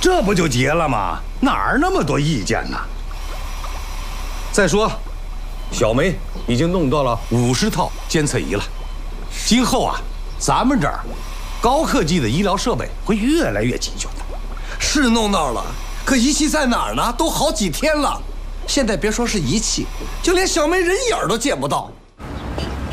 这不就结了吗？哪儿那么多意见呢？再说，小梅已经弄到了50套监测仪了，今后啊，咱们这儿高科技的医疗设备会越来越齐全的。 是弄到了，可仪器在哪儿呢？都好几天了，现在别说是仪器，就连小梅人影都见不到。